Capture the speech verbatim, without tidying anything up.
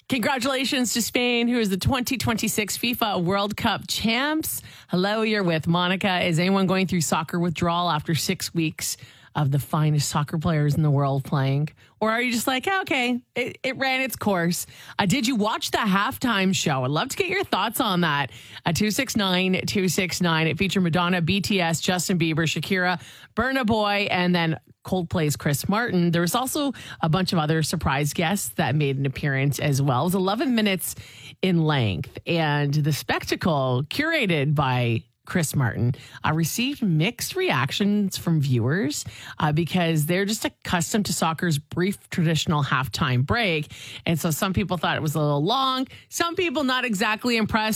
Congratulations to Spain, who is the twenty twenty-six FIFA World Cup champs. Hello, you're with Monica. Is anyone going through soccer withdrawal after six weeks of the finest soccer players in the world playing? Or are you just like, oh, okay, it, it ran its course? Uh, did you watch the halftime show? I'd love to get your thoughts on that. Uh, two six nine, two six nine. It featured Madonna, B T S, Justin Bieber, Shakira, Burna Boy, and then Coldplay's Chris Martin. There was also a bunch of other surprise guests that made an appearance as well. It was eleven minutes in length, and the spectacle, curated by Chris Martin, uh, received mixed reactions from viewers uh, because they're just accustomed to soccer's brief traditional halftime break. And so some people thought it was a little long. Some people not exactly impressed.